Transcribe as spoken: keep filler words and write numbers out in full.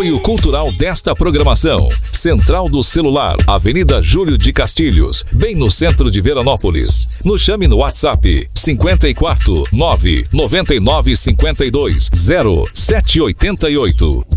Apoio cultural desta programação: Central do Celular, Avenida Júlio de Castilhos, bem no centro de Veranópolis. Nos chame no WhatsApp cinquenta e quatro, nove, noventa e nove, cinquenta e dois, zero sete oitenta e oito.